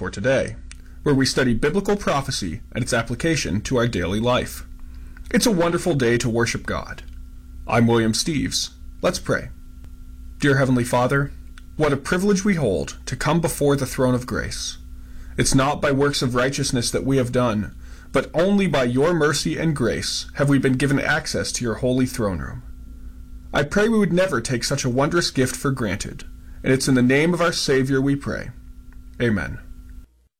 for today, where we study biblical prophecy and its application to our daily life. It's a wonderful day to worship God. I'm William Steves. Let's pray. Dear Heavenly Father, what a privilege we hold to come before the throne of grace. It's not by works of righteousness that we have done, but only by your mercy and grace have we been given access to your holy throne room. I pray we would never take such a wondrous gift for granted, and it's in the name of our Savior we pray. Amen.